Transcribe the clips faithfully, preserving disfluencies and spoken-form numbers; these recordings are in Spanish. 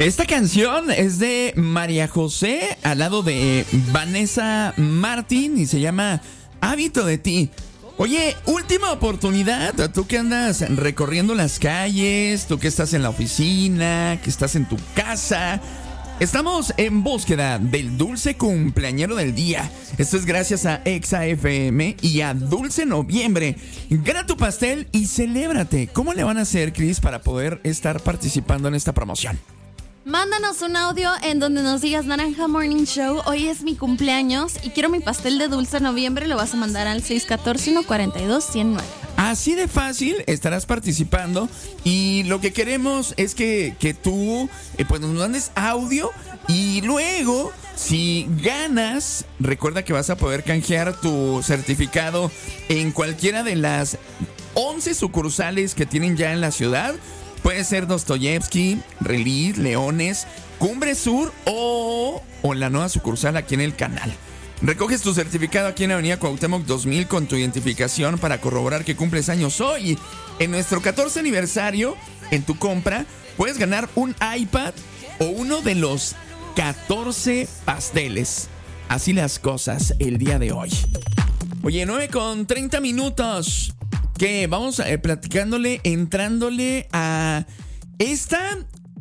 Esta canción es de María José al lado de Vanessa Martín y se llama Hábito de ti. Oye, última oportunidad, tú que andas recorriendo las calles, tú que estás en la oficina, que estás en tu casa. Estamos en búsqueda del dulce cumpleañero del día. Esto es gracias a Exa F M y a Dulce Noviembre. Gana tu pastel y celébrate. ¿Cómo le van a hacer, Cris, para poder estar participando en esta promoción? Mándanos un audio en donde nos digas: Naranja Morning Show, hoy es mi cumpleaños y quiero mi pastel de Dulce Noviembre. Lo vas a mandar al seis uno cuatro, uno cuatro dos, uno cero nueve. Así de fácil estarás participando y lo que queremos es que, que tú eh, pues nos mandes audio y luego, si ganas, recuerda que vas a poder canjear tu certificado en cualquiera de las once sucursales que tienen ya en la ciudad. Puede ser Dostoyevsky, Reliz, Leones, Cumbre Sur o, o la nueva sucursal aquí en el canal. Recoges tu certificado aquí en Avenida Cuauhtémoc dos mil con tu identificación para corroborar que cumples años hoy. En nuestro catorce aniversario, en tu compra, puedes ganar un iPad o uno de los catorce pasteles. Así las cosas el día de hoy. Oye, nueve con treinta minutos. Que vamos eh, platicándole, entrándole a esta.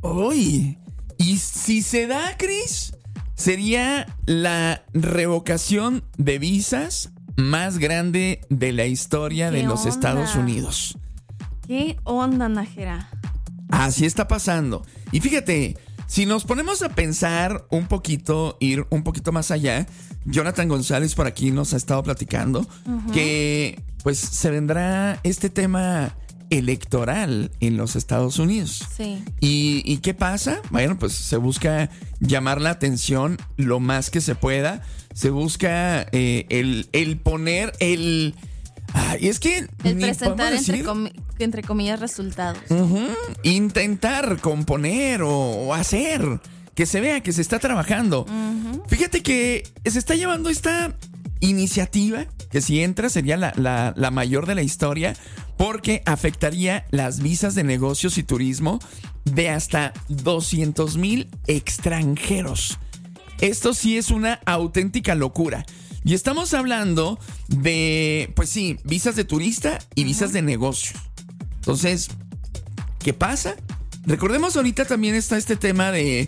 Uy, y si se da, Cris, sería la revocación de visas más grande de la historia de los onda? Estados Unidos. ¿Qué onda, Najera? Así está pasando. Y fíjate, si nos ponemos a pensar un poquito, ir un poquito más allá, Jonathan González por aquí nos ha estado platicando uh-huh. que pues se vendrá este tema electoral en los Estados Unidos. Sí. ¿Y, ¿Y qué pasa? Bueno, pues se busca llamar la atención lo más que se pueda. Se busca eh, el, el poner el... Ay, es que... El presentar entre, comi- entre comillas resultados. Uh-huh. Intentar componer o, o hacer que se vea que se está trabajando. Uh-huh. Fíjate que se está llevando esta iniciativa que si entra sería la, la, la mayor de la historia porque afectaría las visas de negocios y turismo de hasta doscientos mil extranjeros. Esto sí es una auténtica locura. Y estamos hablando de, pues sí, visas de turista y visas uh-huh. de negocios. Entonces, ¿qué pasa? Recordemos ahorita también está este tema de...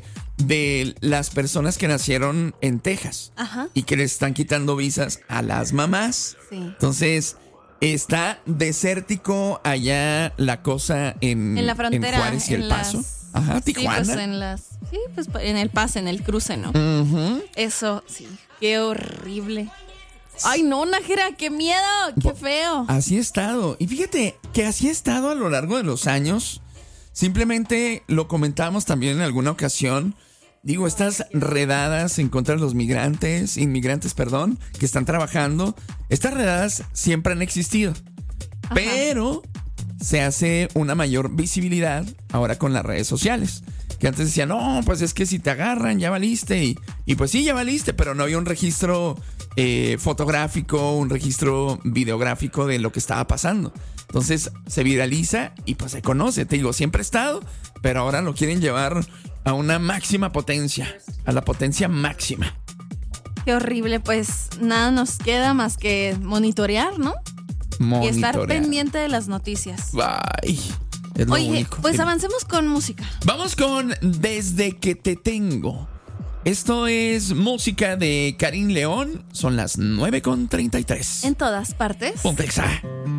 de las personas que nacieron en Texas Ajá. y que les están quitando visas a las mamás. Sí. Entonces, está desértico allá la cosa en, en la frontera, en Juárez y El Paso. Las... Ajá, Tijuana. Sí, pues en las, sí, pues en el pase, en el cruce, ¿no? Uh-huh. Eso, sí, qué horrible. Ay, no, Najera, qué miedo, qué feo. Así ha estado. Y fíjate que así ha estado a lo largo de los años. Simplemente lo comentamos también en alguna ocasión. Digo, estas redadas en contra de los migrantes, inmigrantes, perdón, que están trabajando, estas redadas siempre han existido. Ajá. Pero se hace una mayor visibilidad ahora con las redes sociales. Que antes decían, no, pues es que si te agarran ya valiste. Y, y pues sí, ya valiste, pero no había un registro eh, fotográfico, un registro videográfico de lo que estaba pasando. Entonces se viraliza y pues se conoce. Te digo, siempre ha estado, pero ahora lo quieren llevar a una máxima potencia, a la potencia máxima. Qué horrible, pues nada nos queda más que monitorear, ¿no? Monitorear. Y estar pendiente de las noticias. Bye. Es lo Oye, único. pues avancemos con música. Vamos con Desde que te tengo. Esto es música de Karim León. Son las nueve con treinta y tres. En todas partes. Ponte Exa.